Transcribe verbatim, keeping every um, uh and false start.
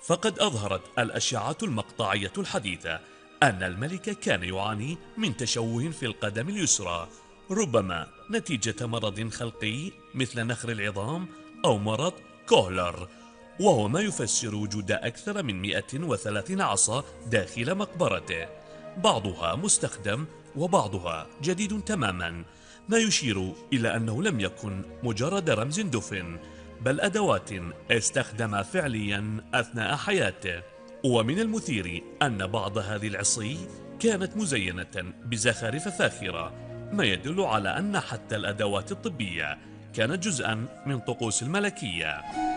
فقد أظهرت الأشعة المقطعية الحديثة أن الملك كان يعاني من تشوه في القدم اليسرى، ربما نتيجة مرض خلقي مثل نخر العظام أو مرض كوهلر، وهو ما يفسر وجود أكثر من مئة وثلاثين عصا داخل مقبرته، بعضها مستخدم وبعضها جديد تماما، ما يشير إلى أنه لم يكن مجرد رمز دفن، بل أدوات استخدمها فعليا أثناء حياته. ومن المثير أن بعض هذه العصي كانت مزينة بزخارف فاخرة، ما يدل على أن حتى الأدوات الطبية كانت جزءا من طقوس الملكية.